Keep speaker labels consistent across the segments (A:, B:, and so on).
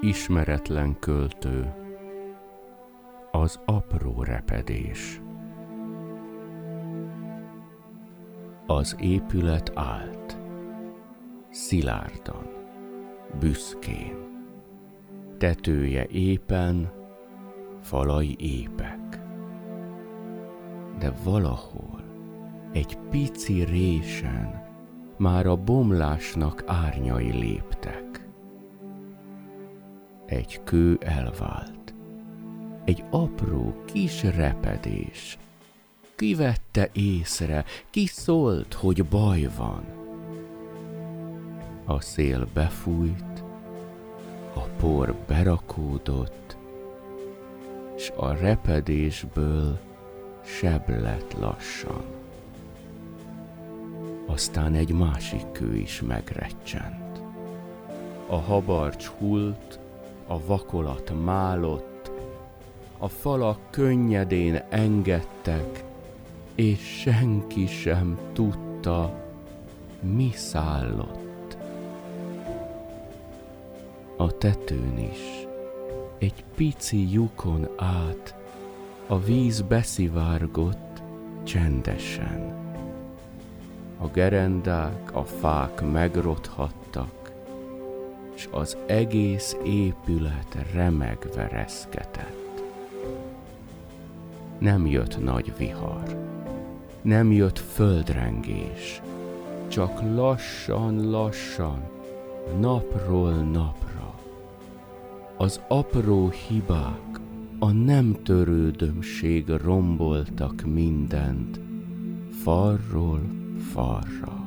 A: Ismeretlen költő, az apró repedés. Az épület állt, szilárdan, büszkén, tetője épen, falai épek. De valahol, egy pici résen már a bomlásnak árnyai léptek. Egy kő elvált, egy apró kis repedés. Ki vette észre, ki szólt, hogy baj van? A szél befújt, a por berakódott, s a repedésből seb lett lassan. Aztán egy másik kő is megrecsent. A habarcs hult, a vakolat málott, a falak könnyedén engedtek, és senki sem tudta, mi szállott. A tetőn is, egy pici lyukon át, a víz beszivárgott csendesen. A gerendák, a fák megrothattak, s az egész épület remegve reszketett. Nem jött nagy vihar, nem jött földrengés, csak lassan, napról napra. Az apró hibák, a nem törődömség romboltak mindent, falról falra.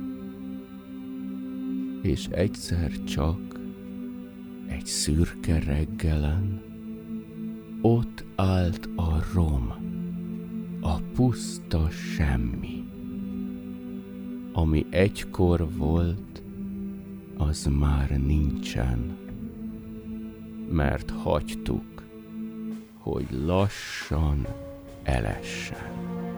A: És egyszer csak, egy szürke reggelen, ott állt a rom, a puszta semmi. Ami egykor volt, az már nincsen, mert hagytuk, hogy lassan elessen.